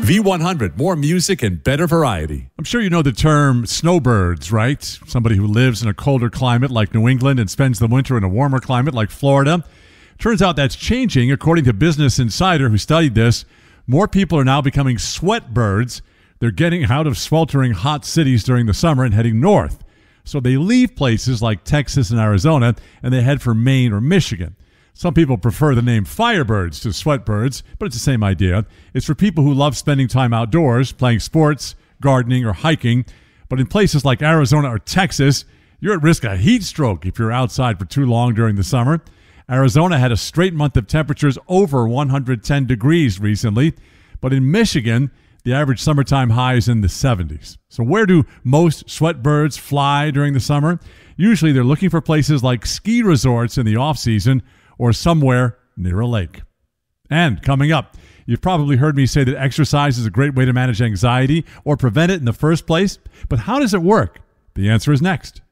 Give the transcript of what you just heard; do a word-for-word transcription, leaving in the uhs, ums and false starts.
V one hundred, more music and better variety. I'm sure you know the term snowbirds, right? Somebody who lives in a colder climate like New England and spends the winter in a warmer climate like Florida. Turns out that's changing. According to Business Insider, who studied this, more people are now becoming sweatbirds. They're getting out of sweltering hot cities during the summer and heading north. So they leave places like Texas and Arizona, and they head for Maine or Michigan. Some people prefer the name Firebirds to Sweatbirds, but it's the same idea. It's for people who love spending time outdoors, playing sports, gardening, or hiking. But in places like Arizona or Texas, you're at risk of heat stroke if you're outside for too long during the summer. Arizona had a straight month of temperatures over one hundred ten degrees recently, but in Michigan, the average summertime high is in the seventies. So where do most sweatbirds fly during the summer? Usually they're looking for places like ski resorts in the off-season or somewhere near a lake. And coming up, you've probably heard me say that exercise is a great way to manage anxiety or prevent it in the first place. But how does it work? The answer is next.